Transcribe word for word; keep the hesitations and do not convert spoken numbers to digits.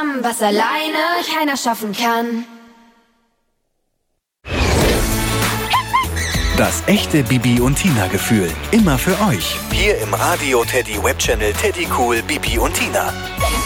zusammen, was alleine keiner schaffen kann. Das echte Bibi und Tina Gefühl. Immer für euch. Hier im Radio Teddy Webchannel Teddy Cool Bibi und Tina.